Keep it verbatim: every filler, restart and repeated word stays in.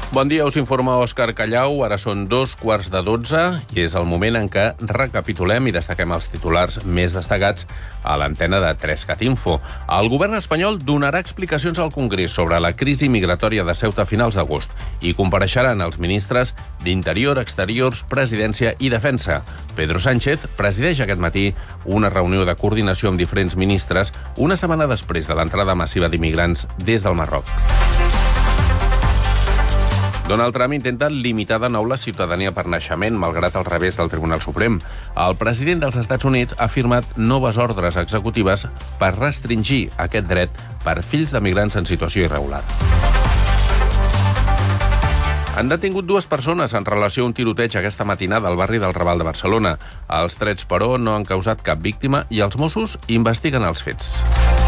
Bon dia, us informa Òscar Callau. Ara són dos quarts de dotze i és el moment en què recapitulem i destaquem els titulars més destacats a l'antena de tres cat info. El govern espanyol donarà explicacions al Congrés sobre la crisi migratòria de Ceuta a finals d'agost i compareixeran els ministres d'Interior, Exteriors, Presidència i Defensa. Pedro Sánchez presideix aquest matí una reunió de coordinació amb diferents ministres una setmana després de l'entrada massiva d'immigrants des del Marroc. Donald Trump intenta limitar de nou la ciutadania per naixement, malgrat el revés del Tribunal Suprem. El president dels Estats Units ha firmat noves ordres executives per restringir aquest dret per fills de migrants en situació irregular. Han detingut dues persones en relació a un tiroteig aquesta matinada al barri del Raval de Barcelona. Els trets, però, no han causat cap víctima i els Mossos investiguen els fets.